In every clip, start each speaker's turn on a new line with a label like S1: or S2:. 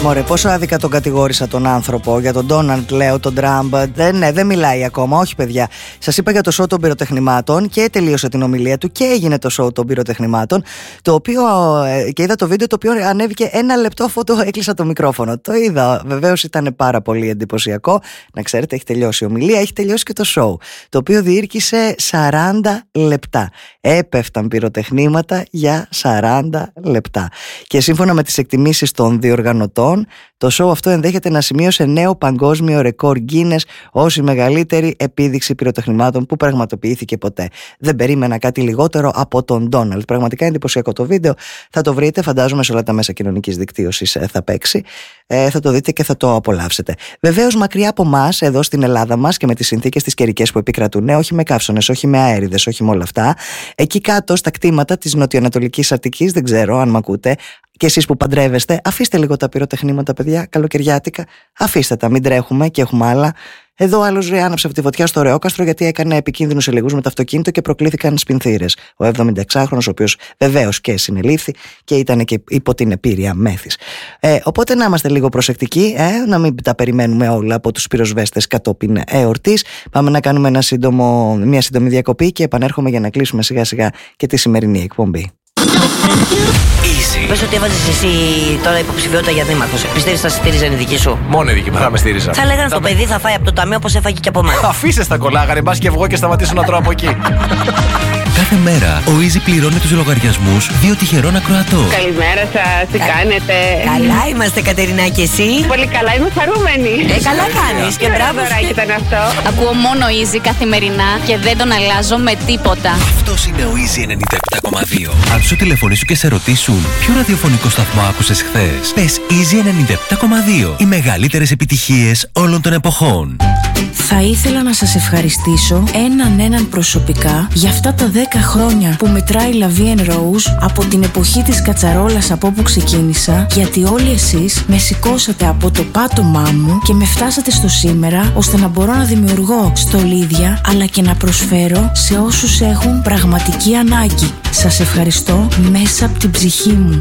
S1: Μωρέ, πόσο άδικα τον κατηγόρησα τον άνθρωπο. Για τον Ντόναλντ, λέω, τον Τραμπ. Δεν μιλάει ακόμα. Όχι, παιδιά. Σας είπα για το show των πυροτεχνημάτων και τελείωσε την ομιλία του και έγινε το show των πυροτεχνημάτων. Το οποίο. Και είδα το βίντεο το οποίο ανέβηκε 1 λεπτό αφού το έκλεισα το μικρόφωνο. Το είδα. Βεβαίως ήταν πάρα πολύ εντυπωσιακό. Να ξέρετε, έχει τελειώσει η ομιλία, έχει τελειώσει και το show. Το οποίο διήρκησε 40 λεπτά. Έπεφταν πυροτεχνήματα για 40 λεπτά. Και σύμφωνα με τις εκτιμήσεις των διοργανωτών, το show αυτό ενδέχεται να σημείωσε νέο παγκόσμιο ρεκόρ Guinness ως η μεγαλύτερη επίδειξη πυροτεχνημάτων που πραγματοποιήθηκε ποτέ. Δεν περίμενα κάτι λιγότερο από τον Ντόναλντ. Πραγματικά εντυπωσιακό το βίντεο. Θα το βρείτε, φαντάζομαι, σε όλα τα μέσα κοινωνικής δικτύωσης θα παίξει. Θα το δείτε και θα το απολαύσετε. Βεβαίως, μακριά από εμάς, εδώ στην Ελλάδα μας και με τις συνθήκες τις καιρικές που επικρατούν, όχι με καύσωνες, όχι με αέριδες, όχι με όλα αυτά, εκεί κάτω στα κτήματα της νοτιοανατολικής Αττικής, δεν ξέρω αν μ' ακούτε. Και εσείς που παντρεύεστε, αφήστε λίγο τα πυροτεχνήματα, παιδιά, καλοκαιριάτικα. Αφήστε τα, μην τρέχουμε και έχουμε άλλα. Εδώ άλλος άναψε από τη φωτιά στο Ρεόκαστρο γιατί έκανε επικίνδυνους ελιγμούς με το αυτοκίνητο και προκλήθηκαν σπινθήρες. Ο 76χρονος, ο οποίος βεβαίως και συνελήφθη και ήταν και υπό την επίρρεια μέθης. Οπότε να είμαστε λίγο προσεκτικοί, να μην τα περιμένουμε όλα από τους πυροσβέστες κατόπιν εορτής. Πάμε να κάνουμε μια σύντομη διακοπή και επανέρχομαι για να κλείσουμε σιγά σιγά και τη σημερινή εκπομπή.
S2: Πες ότι έβαζες εσύ τώρα υποψηφιότητα για δήμαρχος. Πιστεύεις θα στήριζαν η δική σου?
S3: Μόνο η δική μου θα με στήριζα.
S2: Θα λέγανε το παιδί θα φάει από το ταμείο όπως έφαγε και από εμάς.
S3: Αφήστε τα κολλάγανε, μπας και βγω και σταματήσω να τρώω από εκεί.
S4: Κάθε μέρα ο Easy πληρώνει τους λογαριασμούς 2 τυχερών ακροατών.
S5: Καλημέρα σας, τι κάνετε?
S2: Καλά είμαστε, Κατερίνα, και εσύ?
S5: Πολύ καλά, είμαι χαρούμενη.
S2: Καλά κάνεις και μπράβο.
S5: Δωράκι ήταν αυτό.
S6: Ακούω μόνο Easy καθημερινά και δεν τον αλλάζω με τίποτα.
S4: Αυτός είναι ο Easy 97,2. Αν σου τηλεφωνήσουν και σε ρωτήσουν ποιο ραδιοφωνικό σταθμό άκουσες χθες, πες Easy 97,2. Οι μεγαλύτερες επιτυχίες όλων των εποχών.
S7: Θα ήθελα να σας ευχαριστήσω έναν προσωπικά για αυτά τα 10 χρόνια που μετράει La Vie en Rose από την εποχή της κατσαρόλας από όπου ξεκίνησα, γιατί όλοι εσείς με σηκώσατε από το πάτωμά μου και με φτάσατε στο σήμερα ώστε να μπορώ να δημιουργώ στολίδια αλλά και να προσφέρω σε όσους έχουν πραγματική ανάγκη. Σας ευχαριστώ μέσα από την ψυχή μου.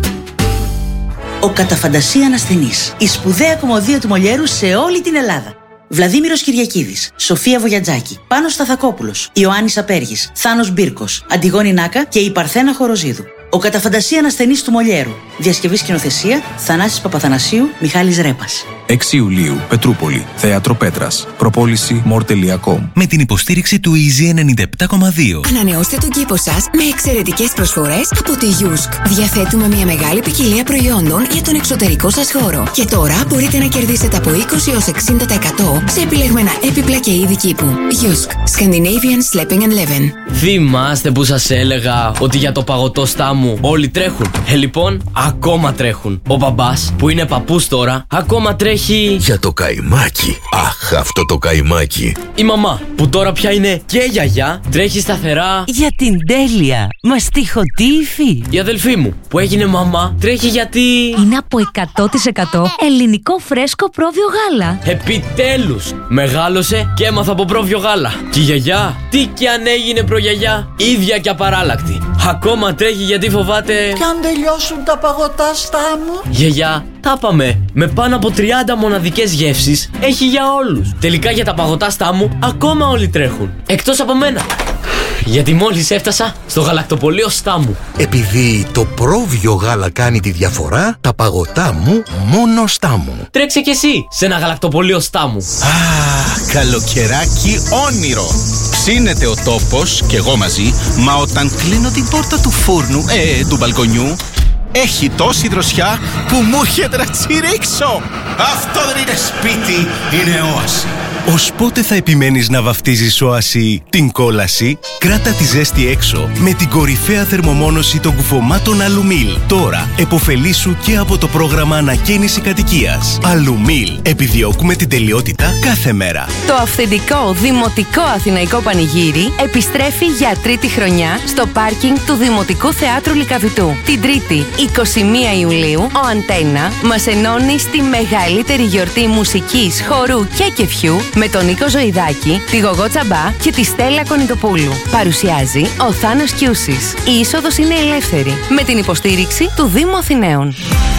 S8: Ο κατά φαντασία ασθενής. Η σπουδαία κομμωδία του Μολιέρου σε όλη την Ελλάδα. Βλαδίμηρος Κυριακίδης, Σοφία Βογιατζάκη, Πάνος Σταθακόπουλος, Ιωάννης Απέργης, Θάνος Μπίρκος, Αντιγόνη Νάκα και η Παρθένα Χοροζίδου. Ο κατά φαντασία ασθενής του Μολιέρου. Διασκευή σκηνοθεσία Θανάσης Παπαθανασίου, Μιχάλης Ρέπας.
S9: 6 Ιουλίου, Πετρούπολη, Θέατρο Πέτρας. Προπόληση more.com.
S4: Με την υποστήριξη του Easy 97,2.
S10: Ανανεώστε τον κήπο σας με εξαιρετικές προσφορές από τη Yusk. Διαθέτουμε μια μεγάλη ποικιλία προϊόντων για τον εξωτερικό σας χώρο. Και τώρα μπορείτε να κερδίσετε από 20 έως 60% σε επιλεγμένα έπιπλα και είδη κήπου. Yusk. Scandinavian Sleeping and Living.
S11: Θυμάστε που σας έλεγα ότι για το παγωτό στάμου όλοι τρέχουν? Λοιπόν, ακόμα τρέχουν. Ο μπαμπάς, που είναι παππούς τώρα, ακόμα τρέχει.
S12: Για το καϊμάκι. Αχ, αυτό το καϊμάκι.
S11: Η μαμά, που τώρα πια είναι και γιαγιά, τρέχει σταθερά.
S13: Για την τέλεια. Μαστιχωτή υφή.
S11: Η αδελφή μου, που έγινε μαμά, τρέχει γιατί
S14: είναι από 100% ελληνικό φρέσκο πρόβιο γάλα.
S11: Επιτέλους, μεγάλωσε και έμαθα από πρόβιο γάλα. Και η γιαγιά, τι κι αν έγινε προγιαγιά, ίδια και απαράλλακτη. Ακόμα τρέχει γιατί φοβάται.
S15: Κι αν τελειώσουν τα παγωτά στάμου.
S11: Γιαγιά, τα πάμε. Με πάνω από 30 μοναδικές γεύσεις έχει για όλους. Τελικά για τα παγωτά στάμου ακόμα όλοι τρέχουν. Εκτός από μένα. Γιατί μόλις έφτασα στο γαλακτοπωλείο Στάμου.
S12: Επειδή το πρόβιο γάλα κάνει τη διαφορά, τα παγωτά μου μόνο Στάμου.
S11: Τρέξε κι εσύ σε ένα γαλακτοπωλείο Στάμου.
S16: Καλοκαιράκι όνειρο. Ψήνεται ο τόπος και εγώ μαζί, μα όταν κλείνω την πόρτα του φούρνου, του μπαλκονιού, έχει τόση δροσιά που μου έρχεται να τσιρίξω. Αυτό δεν είναι σπίτι, είναι όαση.
S17: Ως πότε θα επιμένεις να βαφτίζεις όαση την κόλαση? Κράτα τη ζέστη έξω με την κορυφαία θερμομόνωση των κουφωμάτων Αλουμίλ. Τώρα εποφελήσου και από το πρόγραμμα ανακαίνιση κατοικίας. Αλουμίλ. Επιδιώκουμε την τελειότητα κάθε μέρα.
S18: Το αυθεντικό Δημοτικό Αθηναϊκό Πανηγύρι επιστρέφει για τρίτη χρονιά στο πάρκινγκ του Δημοτικού Θεάτρου Λυκαβητού. Την 3η 21 Ιουλίου ο Αντένα μας ενώνει στη μεγαλύτερη γιορτή μουσικής, χορού και κεφιού με τον Νίκο Ζωηδάκη, τη Γογό Τσαμπά και τη Στέλλα Κονιτοπούλου. Παρουσιάζει ο Θάνος Κιούσης. Η είσοδος είναι ελεύθερη με την υποστήριξη του Δήμου Αθηναίων.